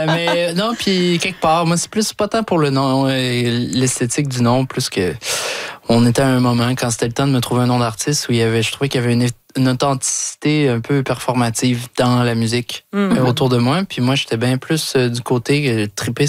Mais non, puis quelque part, moi, c'est plus pas tant pour le nom, l'esthétique du nom, plus que... On était à un moment, quand c'était le temps de me trouver un nom d'artiste, où je trouvais qu'il y avait une authenticité un peu performative dans la musique autour de moi. Puis moi, j'étais bien plus du côté triper